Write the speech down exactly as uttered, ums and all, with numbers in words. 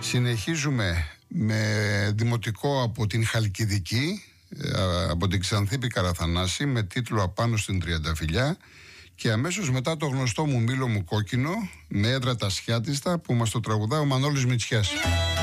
Συνεχίζουμε με δημοτικό από την Χαλκιδική, από την Ξανθήπη Καραθανάση, με τίτλο «Απάνω στην Τριανταφυλιά», και αμέσως μετά το γνωστό μου «Μήλο μου κόκκινο» με έδρα τα Σιάτιστα, που μας το τραγουδά ο Μανώλης Μητσιάς.